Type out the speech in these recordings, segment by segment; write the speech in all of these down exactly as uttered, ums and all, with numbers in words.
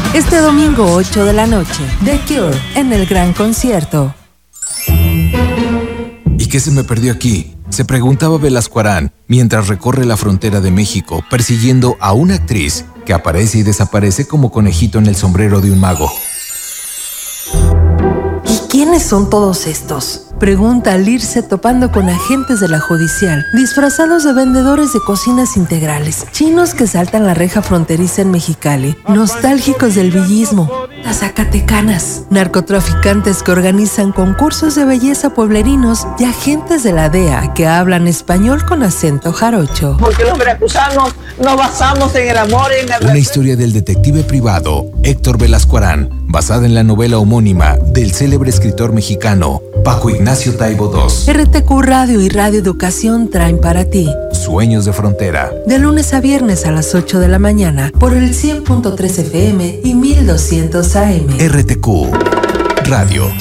Este domingo ocho de la noche, The Cure en el gran concierto. ¿Y qué se me perdió aquí? Se preguntaba Velasco Arán mientras recorre la frontera de México persiguiendo a una actriz que aparece y desaparece como conejito en el sombrero de un mago. ¿Y quiénes son todos estos? Pregunta al irse topando con agentes de la judicial, disfrazados de vendedores de cocinas integrales, chinos que saltan la reja fronteriza en Mexicali, nostálgicos del villismo, las zacatecanas, narcotraficantes que organizan concursos de belleza pueblerinos y agentes de la D E A que hablan español con acento jarocho. Porque los veracruzanos nos basamos en el amor y en el... Una historia del detective privado Héctor Velasco Arán, basada en la novela homónima del célebre escritor mexicano Paco Ignacio Taibo segundo. R T Q Radio y Radio Educación traen para ti Sueños de Frontera. De lunes a viernes a las ocho de la mañana por el cien punto tres F M y mil doscientos A M. R T Q Radio.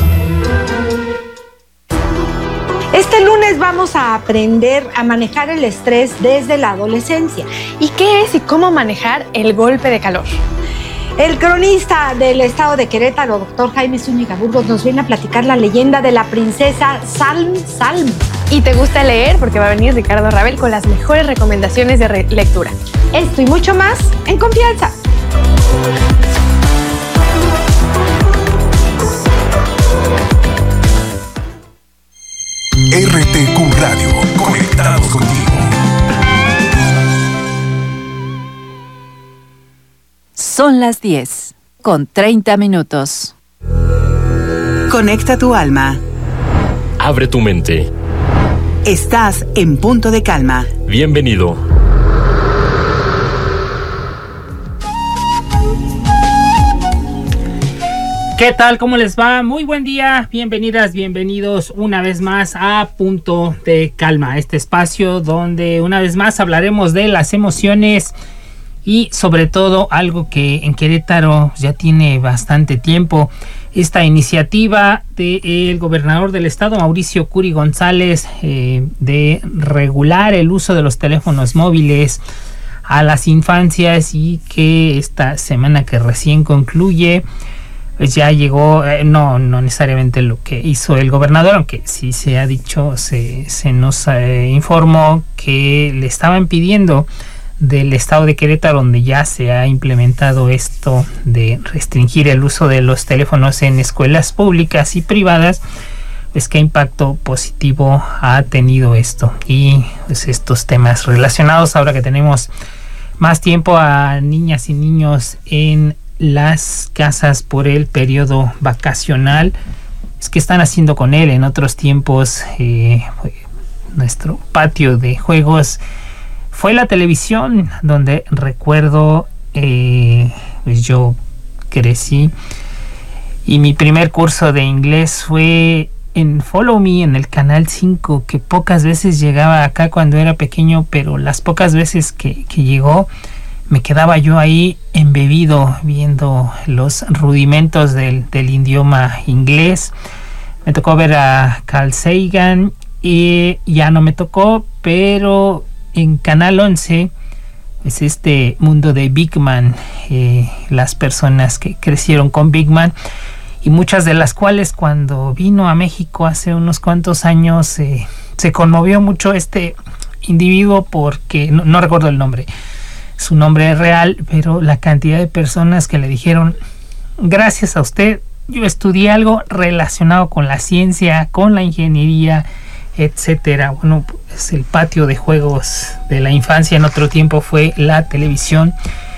Este lunes vamos a aprender a manejar el estrés desde la adolescencia. ¿Y qué es y cómo manejar el golpe de calor? El cronista del estado de Querétaro, doctor Jaime Zúñiga Burgos, nos viene a platicar la leyenda de la princesa Salm Salm. ¿Y te gusta leer? Porque va a venir Ricardo Rabel con las mejores recomendaciones de re- lectura. Esto y mucho más en Confianza. R T Q Radio, conectados contigo. Son las diez, con treinta minutos. Conecta tu alma. Abre tu mente. Estás en punto de calma. Bienvenido. ¿Qué tal? ¿Cómo les va? Muy buen día. Bienvenidas, bienvenidos una vez más a Punto de Calma, este espacio donde una vez más hablaremos de las emociones y sobre todo algo que en Querétaro ya tiene bastante tiempo, esta iniciativa del gobernador del estado, Mauricio Curi González, eh, de regular el uso de los teléfonos móviles a las infancias, y que esta semana que recién concluye pues ya llegó, eh, no, no necesariamente lo que hizo el gobernador, aunque sí se ha dicho, se, se nos eh, informó que le estaban pidiendo del estado de Querétaro, donde ya se ha implementado esto de restringir el uso de los teléfonos en escuelas públicas y privadas, pues qué impacto positivo ha tenido esto, y pues estos temas relacionados ahora que tenemos más tiempo a niñas y niños en las casas por el periodo vacacional. Es que están haciendo con él. En otros tiempos eh, nuestro patio de juegos fue la televisión, donde recuerdo eh, pues yo crecí, y mi primer curso de inglés fue en Follow Me, en el canal cinco, que pocas veces llegaba acá cuando era pequeño, pero las pocas veces que, que llegó me quedaba yo ahí embebido viendo los rudimentos del, del idioma inglés. Me tocó ver a Carl Sagan, y ya no me tocó, pero en Canal once es este mundo de Big Man, eh, las personas que crecieron con Big Man, y muchas de las cuales cuando vino a México hace unos cuantos años eh, se conmovió mucho este individuo, porque no, no recuerdo el nombre, su nombre real, pero la cantidad de personas que le dijeron: gracias a usted yo estudié algo relacionado con la ciencia, con la ingeniería, etcétera. Bueno, pues el patio de juegos de la infancia en otro tiempo fue la televisión.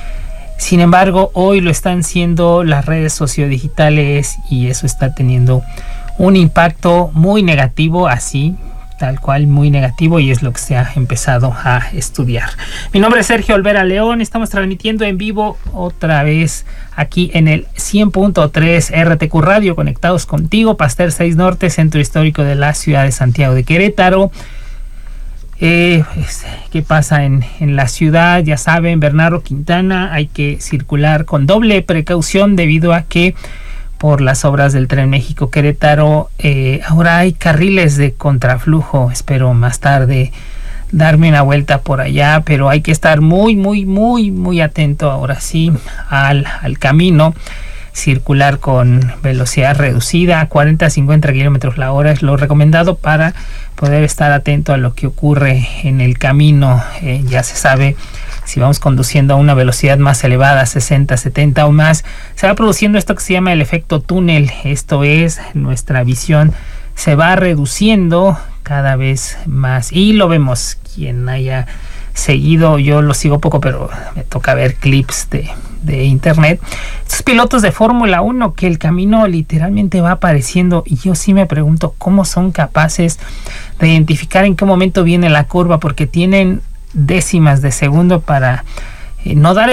Sin embargo, hoy lo están siendo las redes sociodigitales, y eso está teniendo un impacto muy negativo, así tal cual, muy negativo, y es lo que se ha empezado a estudiar. Mi nombre es Sergio Olvera León, estamos transmitiendo en vivo otra vez aquí en el cien punto tres R T Q Radio, conectados contigo, Pastel seis Norte, centro histórico de la ciudad de Santiago de Querétaro. Eh, pues, ¿qué pasa en, en la ciudad? Ya saben, Bernardo Quintana, hay que circular con doble precaución debido a que por las obras del Tren México-Querétaro, eh, ahora hay carriles de contraflujo. Espero más tarde darme una vuelta por allá, pero hay que estar muy, muy, muy, muy atento ahora sí al, al camino. Circular con velocidad reducida, cuarenta a cincuenta kilómetros la hora es lo recomendado para poder estar atento a lo que ocurre en el camino. Eh, ya se sabe, si vamos conduciendo a una velocidad más elevada, sesenta, setenta o más, se va produciendo esto que se llama el efecto túnel. Esto es, nuestra visión se va reduciendo cada vez más y lo vemos. Quien haya seguido, yo lo sigo poco, pero me toca ver clips de, de internet, estos pilotos de Fórmula uno que el camino literalmente va apareciendo, y yo sí me pregunto cómo son capaces de identificar en qué momento viene la curva, porque tienen décimas de segundo para eh, no dar